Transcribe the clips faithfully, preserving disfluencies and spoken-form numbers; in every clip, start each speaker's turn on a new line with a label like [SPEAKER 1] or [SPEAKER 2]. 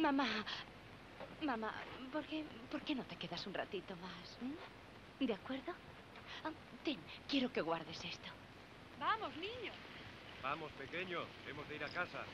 [SPEAKER 1] Mamá, mamá, ¿por qué, ¿por qué no te quedas un ratito más? ¿Mm? ¿De acuerdo? Ah, ten, quiero que guardes esto.
[SPEAKER 2] Vamos, niño.
[SPEAKER 3] Vamos, pequeño, hemos de ir a casa.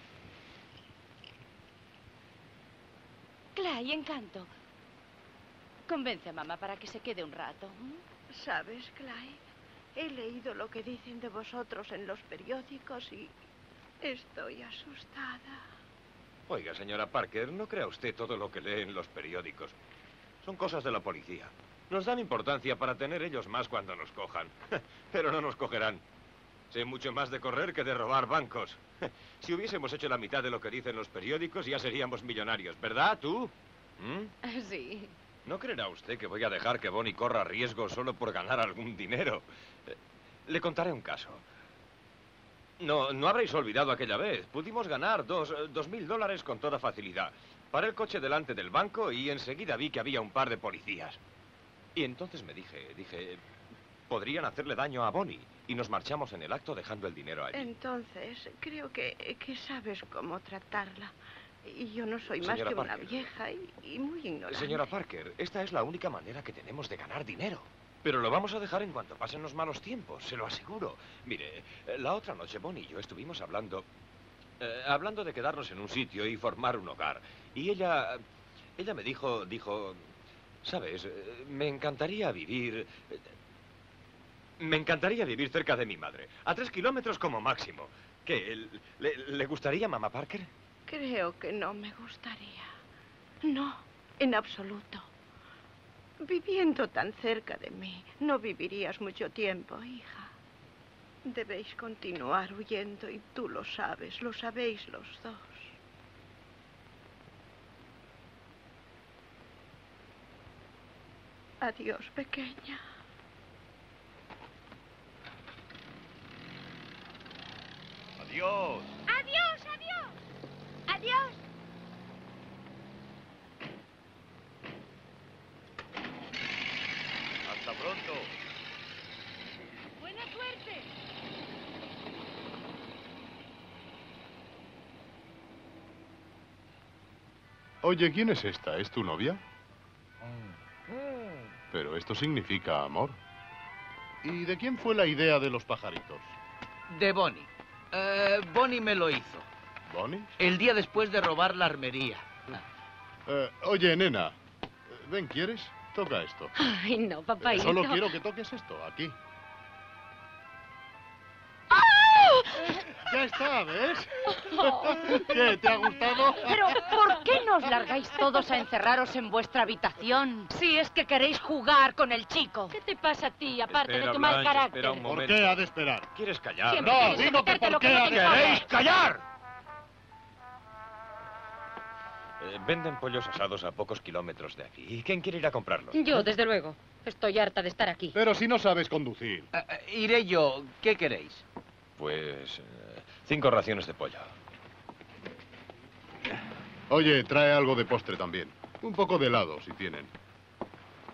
[SPEAKER 1] Clay, Encanto. Convence a mamá para que se quede un rato. ¿Mm?
[SPEAKER 4] ¿Sabes, Clay? He leído lo que dicen de vosotros en los periódicos y estoy asustada.
[SPEAKER 3] Oiga, señora Parker, no crea usted todo lo que lee en los periódicos. Son cosas de la policía. Nos dan importancia para tener ellos más cuando nos cojan. Pero no nos cogerán. Sé mucho más de correr que de robar bancos. Si hubiésemos hecho la mitad de lo que dicen los periódicos, ya seríamos millonarios, ¿verdad, tú? ¿Mm?
[SPEAKER 1] Sí.
[SPEAKER 3] ¿No creerá usted que voy a dejar que Bonnie corra riesgo solo por ganar algún dinero? Eh, le contaré un caso. No, no habréis olvidado aquella vez. Pudimos ganar dos, dos mil dólares con toda facilidad. Paré el coche delante del banco y enseguida vi que había un par de policías. Y entonces me dije, dije, podrían hacerle daño a Bonnie. Y nos marchamos en el acto dejando el dinero allí.
[SPEAKER 4] Entonces, creo que, que sabes cómo tratarla. Y yo no soy
[SPEAKER 3] Señora
[SPEAKER 4] más que una
[SPEAKER 3] Parker.
[SPEAKER 4] vieja y, y muy ignorante.
[SPEAKER 3] Señora Parker, esta es la única manera que tenemos de ganar dinero. Pero lo vamos a dejar en cuanto pasen los malos tiempos, se lo aseguro. Mire, la otra noche Bonnie y yo estuvimos hablando... Eh, hablando de quedarnos en un sitio y formar un hogar. Y ella... Ella me dijo... Dijo... Sabes, eh, me encantaría vivir... eh, me encantaría vivir cerca de mi madre. A tres kilómetros como máximo. ¿Qué? ¿Le, le gustaría, mamá Parker?
[SPEAKER 4] Creo que no me gustaría. No, en absoluto. Viviendo tan cerca de mí, no vivirías mucho tiempo, hija. Debéis continuar huyendo y tú lo sabes, lo sabéis los dos. Adiós, pequeña.
[SPEAKER 3] Adiós.
[SPEAKER 2] Adiós, adiós. Adiós.
[SPEAKER 3] Hasta pronto.
[SPEAKER 2] Buena suerte.
[SPEAKER 5] Oye, ¿quién es esta? ¿Es tu novia? Pero esto significa amor. ¿Y de quién fue la idea de los pajaritos?
[SPEAKER 6] De Bonnie. Eh, Bonnie me lo hizo.
[SPEAKER 5] ¿Bonnie?
[SPEAKER 6] El día después de robar la armería.
[SPEAKER 5] Eh, oye, nena. Ven, ¿quieres? Toca esto.
[SPEAKER 1] Ay, no,
[SPEAKER 5] Eh,
[SPEAKER 1] papaíto.
[SPEAKER 5] solo quiero que toques esto, aquí. Ya está, ¿ves? ¿Qué? ¿Te ha gustado?
[SPEAKER 1] Pero, ¿por qué no os largáis todos a encerraros en vuestra habitación? Si es que queréis jugar con el chico. ¿Qué te pasa a ti, aparte
[SPEAKER 3] Espera,
[SPEAKER 1] de tu mal
[SPEAKER 3] Blanche,
[SPEAKER 1] carácter?
[SPEAKER 3] espera un
[SPEAKER 5] ¿Por
[SPEAKER 3] momento.
[SPEAKER 5] qué ha de esperar?
[SPEAKER 3] ¿Quieres callar?
[SPEAKER 1] Siempre
[SPEAKER 5] No,
[SPEAKER 1] quieres
[SPEAKER 5] digo que
[SPEAKER 1] meterte
[SPEAKER 5] por
[SPEAKER 1] lo
[SPEAKER 5] qué
[SPEAKER 1] no
[SPEAKER 5] ha
[SPEAKER 1] te
[SPEAKER 5] de-
[SPEAKER 1] importa.
[SPEAKER 3] ¿Queréis callar? Eh, venden pollos asados a pocos kilómetros de aquí. ¿Y quién quiere ir a comprarlos?
[SPEAKER 1] Yo, desde luego. Estoy harta de estar aquí.
[SPEAKER 5] Pero si no sabes conducir.
[SPEAKER 6] Eh, eh, iré yo. ¿Qué queréis?
[SPEAKER 3] Pues... eh, cinco raciones de pollo.
[SPEAKER 5] Oye, trae algo de postre también. Un poco de helado, si tienen.